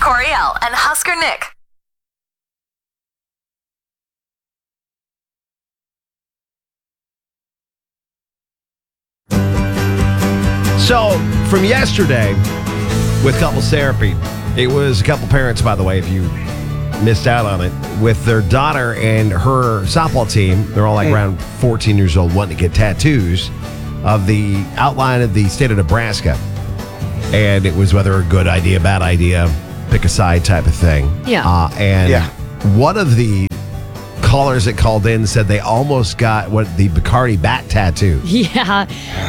Coriel, and Husker Nick. So, from yesterday with Couples Therapy, it was a couple parents, by the way, if you missed out on it, with their daughter and her softball team. They're all like around 14 years old, wanting to get tattoos of the outline of the state of Nebraska. And it was whether a good idea, bad idea, pick a side type of thing. Yeah. One of the callers that called in said they almost got the Bacardi back tattoo. Yeah.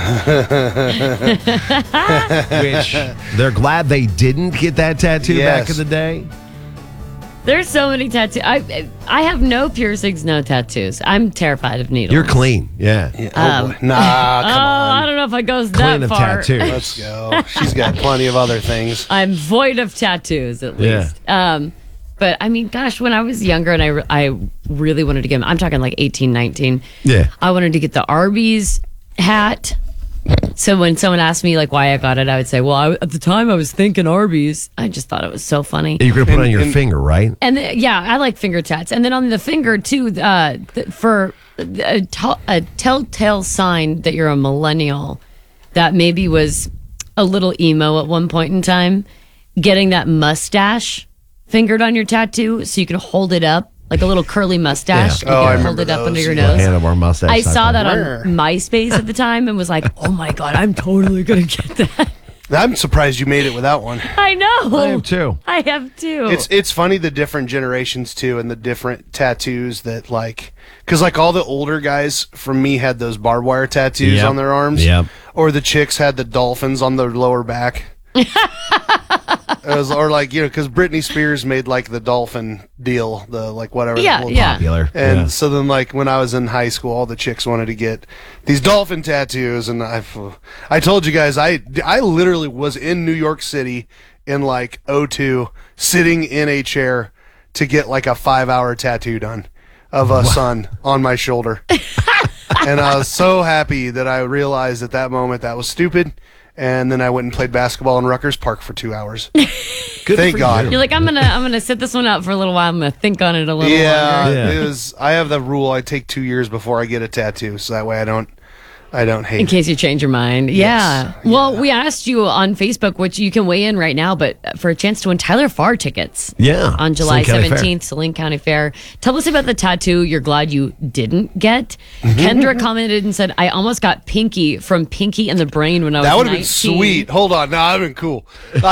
Which they're glad they didn't get that tattoo back in the day. There's so many tattoos. I have no piercings, no tattoos. I'm terrified of needles. You're clean, yeah. Nah, come on. I don't know if I goes Clean that of far. tattoos. Let's go. She's got plenty of other things. I'm void of tattoos, at least. But I mean, gosh, when I was younger and I really wanted to get, I'm talking like 18, 19. Yeah. I wanted to get the Arby's hat. So when someone asked me like why I got it, I would say, well, at the time I was thinking Arby's. I just thought it was so funny. You're going to put it on your finger, right? And I like finger tats. And then on the finger too, for a telltale sign that you're a millennial, that maybe was a little emo at one point in time, getting that mustache fingered on your tattoo so you can hold it up like a little curly mustache. Yeah. You I can remember hold it up those, under your yeah. nose. Handlebar mustache. I type saw thing. that on MySpace at the time and was like, oh my God, I'm totally going to get that. I'm surprised you made it without one. I know. I am too. I have too. It's funny the different generations too, and the different tattoos that because all the older guys from me had those barbed wire tattoos Yep. on their arms, Yep. or the chicks had the dolphins on their lower back. It was, or because Britney Spears made the dolphin deal, the whatever. Yeah, the little yeah. Popular. And yeah. so then, when I was in high school, all the chicks wanted to get these dolphin tattoos, and I told you guys, I literally was in New York City in '02, sitting in a chair to get a 5-hour tattoo done of a sun on my shoulder, and I was so happy that I realized at that moment that was stupid. And then I went and played basketball in Rutgers Park for 2 hours. Good Thank for God. you. You're like, I'm gonna sit this one out for a little while. I'm gonna think on it a little longer. Yeah. It was. I have the rule: I take 2 years before I get a tattoo, so that way I don't hate. In case you change your mind. Yes. Yeah. Well, we asked you on Facebook, which you can weigh in right now, but for a chance to win Tyler Farr tickets. Yeah. On July Saline County 17th, Saline County Fair. Tell us about the tattoo you're glad you didn't get. Kendra commented and said, I almost got Pinky from Pinky and the Brain when I was That would have 19. been sweet. Hold on, no, that'd been cool.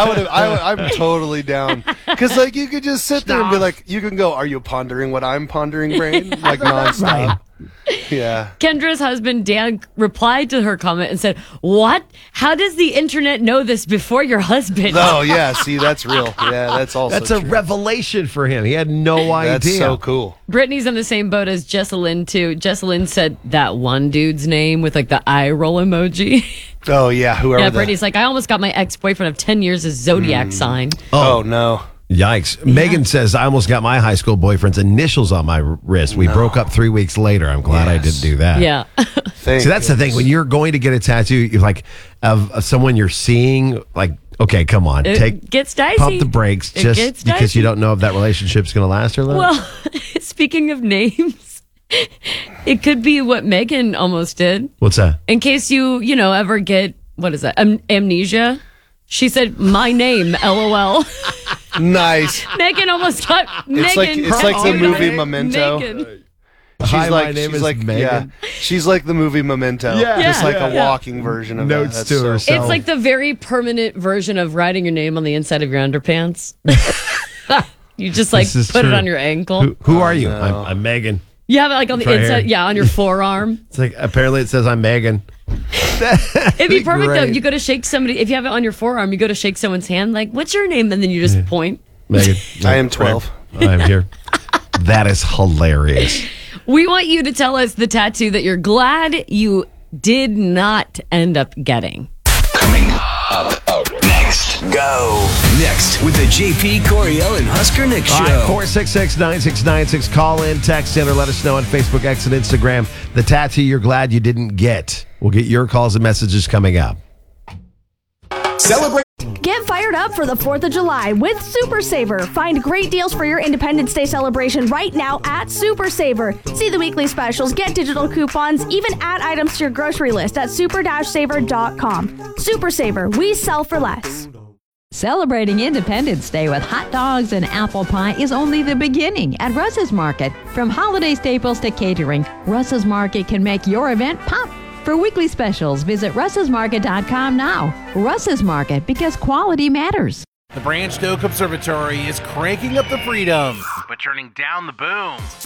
I'm totally down because you could just sit there and be like, you can go. Are you pondering what I'm pondering, brain? Nonstop. Right. Yeah. Kendra's husband, Dan, replied to her comment and said, what? How does the internet know this before your husband? Oh yeah. See, that's real. Yeah, that's also. That's a true. revelation for him. He had no idea. That's so cool. Brittany's on the same boat as Jessalyn, too. Jessalyn said that one dude's name with the eye roll emoji. Oh yeah, whoever. Yeah, Brittany's like, I almost got my ex-boyfriend of 10 years' zodiac sign. Oh no. Yikes. Megan says, I almost got my high school boyfriend's initials on my wrist. We broke up 3 weeks later. I'm glad I didn't do that. Yeah. Thank See, that's the thing. When you're going to get a tattoo, you're of someone you're seeing, okay, come on. It gets dicey. Pump the brakes It just gets because dicey. you don't know if that relationship's going to last or not. Well, speaking of names, it could be what Megan almost did. What's that? In case you ever get, what is that, amnesia? She said, my name, LOL. Nice. Megan almost got It's Megan. it's like the tattooed movie on Memento. Megan. Hi, my name is Megan. Yeah, she's like the movie Memento. Yeah. Just like Yeah. a walking version of Notes that. to That's herself. It's like the very permanent version of writing your name on the inside of your underpants. You just This is put it true. on your ankle. Who are you? I'm Megan. You have it on the right inside, here. on your forearm. It's apparently it says I'm Megan. It'd be perfect though. Great. You go to shake somebody. If you have it on your forearm, you go to shake someone's hand. Like, what's your name? And then you just point. Megan. I am 12. I'm here. That is hilarious. We want you to tell us the tattoo that you're glad you did not end up getting. Coming up next. Go. Next with the JP Coriel and Husker Nick Show. All right, 466-9696. Call in, text in, or let us know on Facebook, X, and Instagram the tattoo you're glad you didn't get. We'll get your calls and messages coming up. Celebrate. Get fired up for the 4th of July with Super Saver. Find great deals for your Independence Day celebration right now at Super Saver. See the weekly specials, get digital coupons, even add items to your grocery list at super-saver.com. Super Saver, we sell for less. Celebrating Independence Day with hot dogs and apple pie is only the beginning at Russ's Market. From holiday staples to catering, Russ's Market can make your event pop. For weekly specials, visit russesmarket.com now. Russ's Market, because quality matters. The Branch Oak Observatory is cranking up the freedom, but turning down the boom.